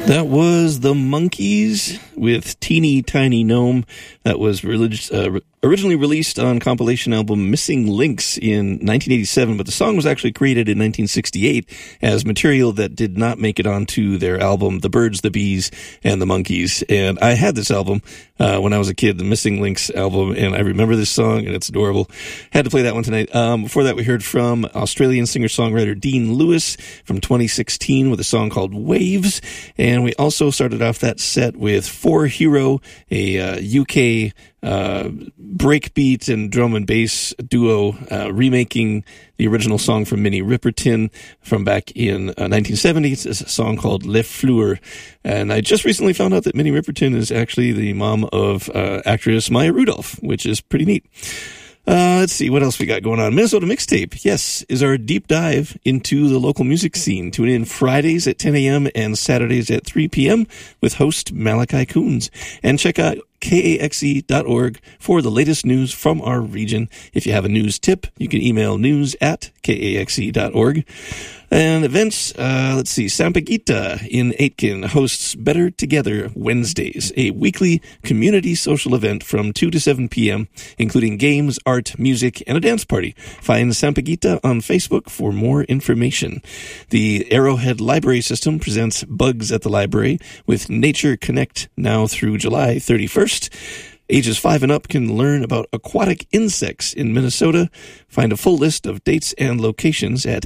That was the Monkees with Teeny Tiny Gnome. That was originally released on compilation album Missing Links in 1987, but the song was actually created in 1968 as material that did not make it onto their album The Birds, the Bees, and the Monkees. And I had this album when I was a kid, the Missing Links album, and I remember this song, and it's adorable. Had to play that one tonight. Before that, we heard from Australian singer-songwriter Dean Lewis from 2016 with a song called Waves. And we also started off that set with Four Hero, a UK breakbeat and drum and bass duo remaking the original song from Minnie Riperton from back in 1970. It's a song called Le Fleur. And I just recently found out that Minnie Riperton is actually the mom of actress Maya Rudolph, which is pretty neat. Let's see what else we got going on. Minnesota Mixtape, yes, is our deep dive into the local music scene. Tune in Fridays at 10 a.m. and Saturdays at 3 p.m. with host Malachi Coons. And check out KAXE.org for the latest news from our region. If you have a news tip, you can email news@KAXE.org. And events, let's see, Sampaguita in Aitkin hosts Better Together Wednesdays, a weekly community social event from 2 to 7 p.m., including games, art, music, and a dance party. Find Sampaguita on Facebook for more information. The Arrowhead Library System presents Bugs at the Library with Nature Connect now through July 31st. Ages 5 and up can learn about aquatic insects in Minnesota. Find a full list of dates and locations at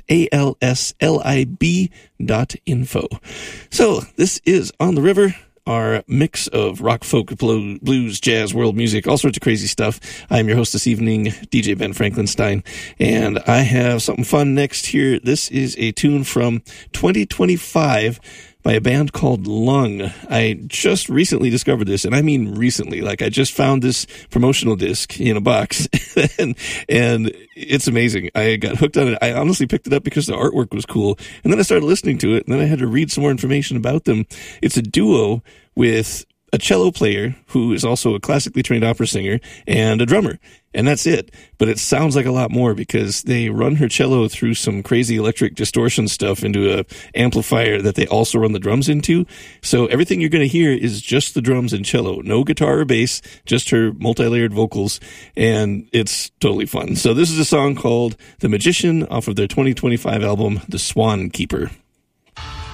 alslib.info. So this is On the River, our mix of rock, folk, blues, jazz, world music, all sorts of crazy stuff. I'm your host this evening, DJ Ben Franklinstein, and I have something fun next here. This is a tune from 2025 by a band called Lung. I just recently discovered this, and I mean recently. Like, I just found this promotional disc in a box, and it's amazing. I got hooked on it. I honestly picked it up because the artwork was cool, and then I started listening to it, and then I had to read some more information about them. It's a duo with a cello player who is also a classically trained opera singer and a drummer. And that's it. But it sounds like a lot more because they run her cello through some crazy electric distortion stuff into a amplifier that they also run the drums into. So everything you're going to hear is just the drums and cello. No guitar or bass, just her multi-layered vocals. And it's totally fun. So this is a song called The Magician off of their 2025 album, The Swan Keeper.